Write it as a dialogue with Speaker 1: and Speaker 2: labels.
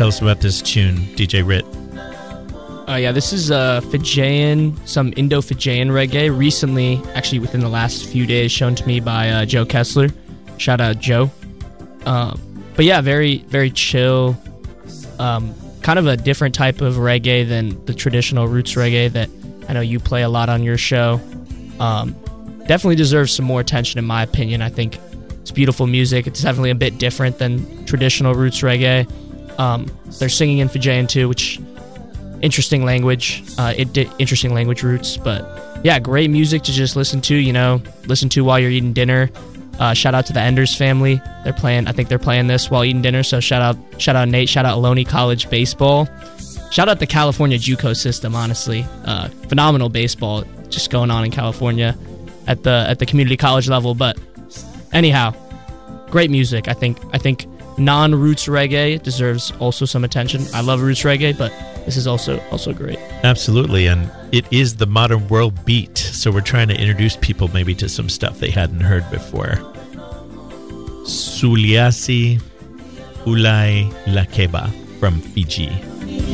Speaker 1: Tell us about this tune, DJ Rit.
Speaker 2: Yeah, this is Fijian, some Indo-Fijian reggae. Recently, actually within the last few days, shown to me by Joe Kessler. Shout out Joe. But yeah, very, very chill. Kind of a different type of reggae than the traditional roots reggae that I know you play a lot on your show. Definitely deserves some more attention, in my opinion. I think it's beautiful music. It's definitely a bit different than traditional roots reggae. They're singing in Fijian too, which interesting language. Interesting language roots, but yeah, great music to just listen to while you're eating dinner. Shout out to the Enders family. I think they're playing this while eating dinner. So shout out Nate. Shout out Ohlone College baseball. Shout out the California JUCO system. Honestly, phenomenal baseball just going on in California at the community college level. But anyhow, great music. I think non-roots reggae deserves also some attention. I love roots reggae, but this is also great.
Speaker 1: Absolutely, and it is the modern world beat, so we're trying to introduce people maybe to some stuff they hadn't heard before. Suliasi Ulai Lakeba from Fiji.